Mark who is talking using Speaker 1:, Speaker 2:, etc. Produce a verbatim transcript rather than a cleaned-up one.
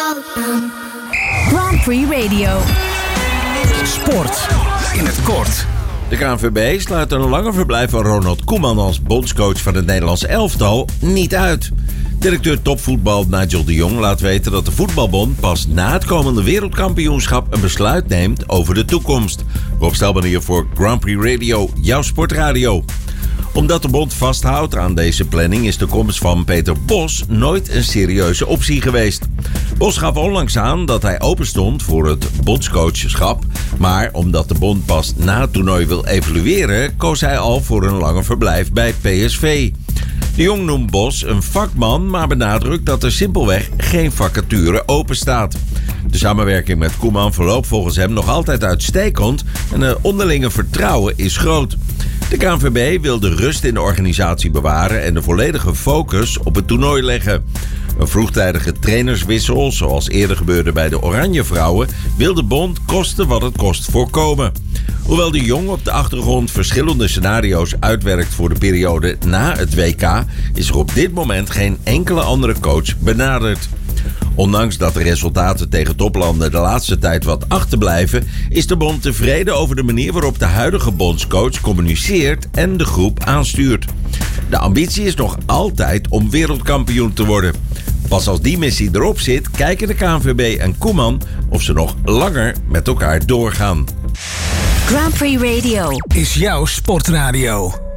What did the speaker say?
Speaker 1: Grand Prix Radio.
Speaker 2: Sport in het kort.
Speaker 3: De K N V B sluit een langer verblijf van Ronald Koeman als bondscoach van het Nederlands elftal niet uit. Directeur topvoetbal Nigel de Jong laat weten dat de voetbalbond pas na het komende wereldkampioenschap een besluit neemt over de toekomst. Rob Stelbanier voor Grand Prix Radio, jouw sportradio. Omdat de bond vasthoudt aan deze planning is de komst van Peter Bos nooit een serieuze optie geweest. Bos gaf onlangs aan dat hij open stond voor het bondscoachschap, maar omdat de bond pas na het toernooi wil evalueren, koos hij al voor een langer verblijf bij P S V. De Jong noemt Bos een vakman, maar benadrukt dat er simpelweg geen vacature open staat. De samenwerking met Koeman verloopt volgens hem nog altijd uitstekend en het onderlinge vertrouwen is groot. De K N V B wil de rust in de organisatie bewaren en de volledige focus op het toernooi leggen. Een vroegtijdige trainerswissel, zoals eerder gebeurde bij de Oranje Vrouwen, wil de bond koste wat het kost voorkomen. Hoewel de Jong op de achtergrond verschillende scenario's uitwerkt voor de periode na het W K, is er op dit moment geen enkele andere coach benaderd. Ondanks dat de resultaten tegen toplanden de laatste tijd wat achterblijven, is de bond tevreden over de manier waarop de huidige bondscoach communiceert en de groep aanstuurt. De ambitie is nog altijd om wereldkampioen te worden. Pas als die missie erop zit, kijken de K N V B en Koeman of ze nog langer met elkaar doorgaan.
Speaker 1: Grand Prix Radio
Speaker 2: is jouw sportradio.